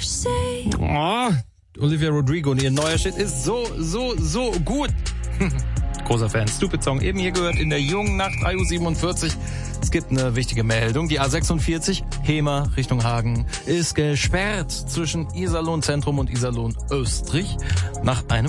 Oh, Olivia Rodrigo und ihr neuer Shit ist so gut. Großer Fan. Stupid Song. Eben hier gehört in der jungen Nacht, 3:47 Uhr. Es gibt eine wichtige Meldung. Die A46, Hemer Richtung Hagen, ist gesperrt zwischen Iserlohn Zentrum und Iserlohn Östrich nach einem